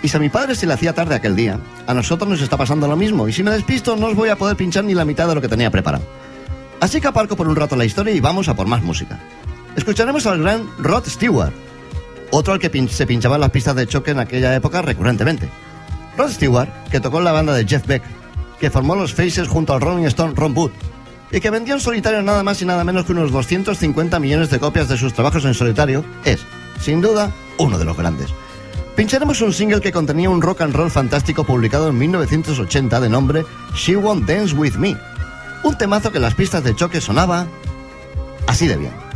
Y si a mi padre se le hacía tarde aquel día, a nosotros nos está pasando lo mismo, y si me despisto no os voy a poder pinchar ni la mitad de lo que tenía preparado. Así que aparco por un rato la historia y vamos a por más música. Escucharemos al gran Rod Stewart, otro al que se pinchaba en las pistas de choque en aquella época recurrentemente. Rod Stewart, que tocó en la banda de Jeff Beck, que formó los Faces junto al Rolling Stone Ron Wood, y que vendió en solitario nada más y nada menos que unos 250 millones de copias de sus trabajos en solitario, es, sin duda, uno de los grandes. Pincharemos un single que contenía un rock and roll fantástico publicado en 1980 de nombre She Won't Dance With Me, un temazo que en las pistas de choque sonaba así de bien.